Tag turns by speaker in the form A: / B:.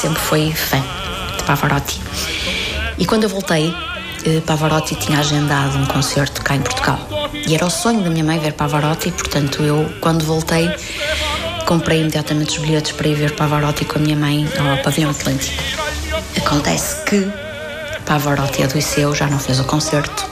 A: sempre foi fã de Pavarotti. E quando eu voltei, Pavarotti tinha agendado um concerto cá em Portugal. E era o sonho da minha mãe ver Pavarotti, e, portanto, eu, quando voltei, comprei imediatamente os bilhetes para ir ver Pavarotti com a minha mãe ao Pavilhão Atlântico. Acontece que Pavarotti adoeceu, já não fez o concerto,